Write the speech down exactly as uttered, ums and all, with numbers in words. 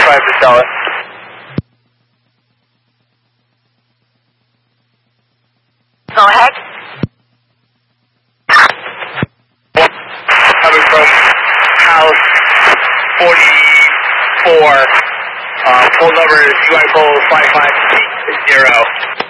five to sell it. Go ahead. Coming from house forty-four. Uh, full number is U I Cole five five six zero.